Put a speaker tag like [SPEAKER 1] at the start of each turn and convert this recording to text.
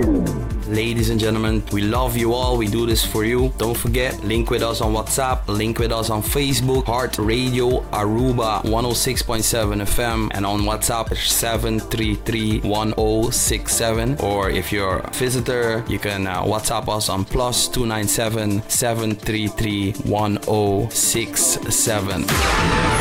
[SPEAKER 1] Ladies and gentlemen, we love you all. We do this for you. Don't forget, link with us on WhatsApp, link with us on Facebook, Heart Radio Aruba 106.7 FM, and on WhatsApp 733-1067. Or if you're a visitor, you can WhatsApp us on +297 733 1067.